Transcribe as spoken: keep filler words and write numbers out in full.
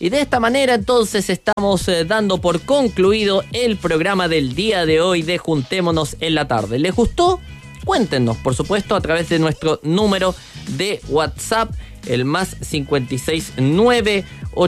Y de esta manera entonces estamos eh, dando por concluido el programa del día de hoy de Juntémonos en la Tarde. ¿Les gustó? Cuéntenos, por supuesto, a través de nuestro número de WhatsApp, el más cincuenta y seis nueve